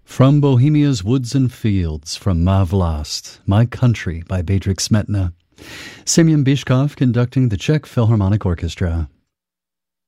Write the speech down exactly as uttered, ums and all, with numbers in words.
From Bohemia's Woods and Fields, from Ma Vlast, My Country by Bedřich Smetana. Semyon Bychkov conducting the Czech Philharmonic Orchestra.